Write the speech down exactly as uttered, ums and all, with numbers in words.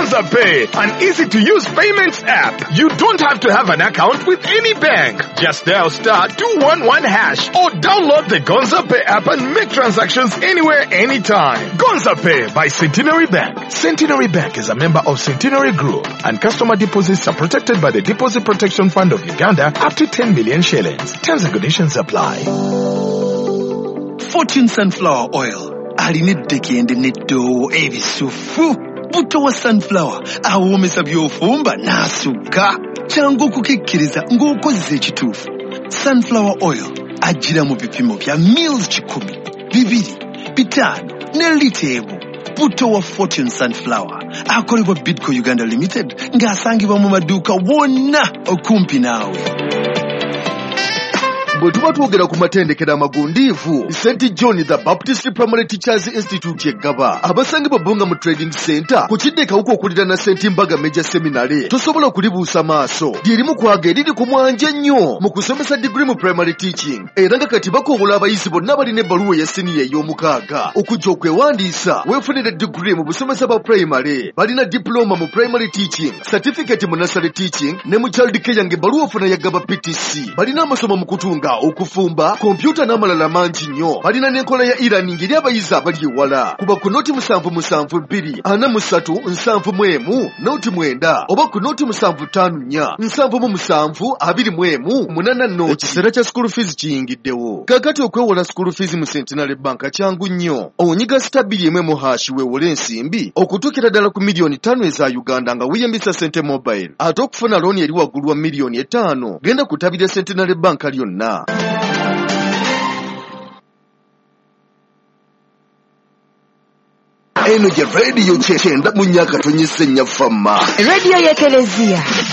Gonza Pay, an easy-to-use payments app. You don't have to have an account with any bank. Just dial star two one one hash or download the Gonza Pay app and make transactions anywhere, anytime. Gonza Pay by Centenary Bank. Centenary Bank is a member of Centenary Group, and customer deposits are protected by the Deposit Protection Fund of Uganda up to ten million shillings. Terms and conditions apply. Fortune Sunflower Oil. Alinedeki and netto ebisufu. Buto wa sunflower. Awomesa byofumba nasuka. Changu kukikiriza ng'okozesa ekituufu. Sunflower oil ajira mu bipimo bya mils kikumi, bibiri, bitano ne litemu. Buto wa Fortune Sunflower akolebwa Bidco Uganda Limited ng'asangibwa mu maduuka wonna okumpi naawe. Bwe tuba twogera ku matendekero amagundiivu, Saint John the Baptist Primary Teachers Institute yeggaba abasangibwa Bonga mu Trading Center ku kidde kawuka okulira na Saint Mbaga Major Seminary. Tosobola kulibuusa maaso lyerimu kwaga eriri ku mwanja nnyo mu kusomesa degree mu primary teaching, era nga kati bakobola abayizi bonna abalina ebbaluwa ya siniya ey'omukaaga okujja okwewandiisa weefunire degree mu busomesa bwa primary. Balina diploma mu primary teaching, certificate mu nursery teaching ne mu child care ng'ebbaluwa ofuna yaggaba P T C. Balina amasomo mu kutunga okufumba, kompyuta n'amalala mangi nnyo. Balina n'enkola ya e-learning eri abayizi abali ewala. Kuba ku noti musanvu musanvu bbiri ana musatu nsanvu mu emu noti mwenda oba ku noti musanvu ttaano nnya nsanvu mu musanvu abiri mu emu munana noti. Ekiseera kya school fees kiyingiddewo. Kaakati okwewola school fees mu Centenary Bank kyangu nnyo. Onyiga stabili emwe mu hashi weewole ensimbi okutuukira ddala ku miliyoni ttaano eza Uganda nga weeyambisa Sente Mobile. Ate okufuna looni eri waggulu wa miliyoni etaano genda ku ttabi lya Centenary Bank lyonna. Eno je radio chenda munyaka tonyise nyafama. Radio ya Kelezia.